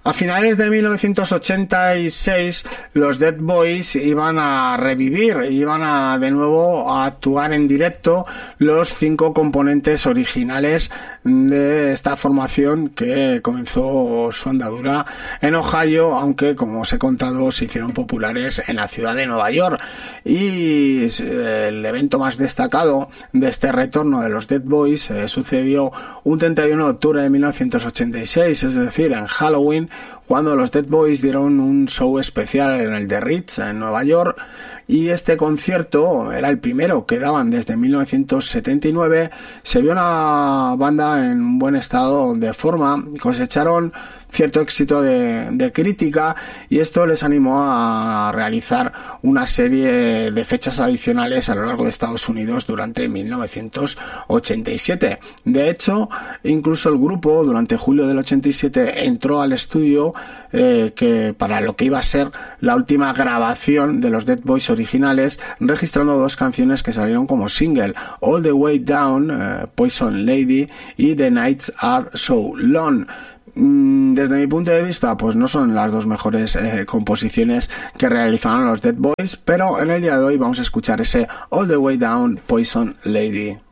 A finales de 1986 los Dead Boys iban a revivir, iban a de nuevo a actuar en directo los 5 componentes originales de esta formación que comenzó su andadura en Ohio, aunque como os he contado se hicieron populares en la ciudad de Nueva York. Y el evento más destacado de este retorno de los Dead Boys sucedió un 31 de octubre de 1986, es decir, en Halloween, cuando los Dead Boys dieron un show especial en el The Ritz en Nueva York, y este concierto era el primero que daban desde 1979. Se vio una banda en buen estado de forma, cosecharon cierto éxito de crítica, y esto les animó a realizar una serie de fechas adicionales a lo largo de Estados Unidos durante 1987. De hecho, incluso el grupo durante julio del 87 entró al estudio que para lo que iba a ser la última grabación de los Dead Boys originales, registrando 2 canciones que salieron como single: All the Way Down, Poison Lady, y The Nights Are So Long. Desde mi punto de vista, pues no son las 2 mejores composiciones que realizaron los Dead Boys, pero en el día de hoy vamos a escuchar ese All the Way Down, Poison Lady.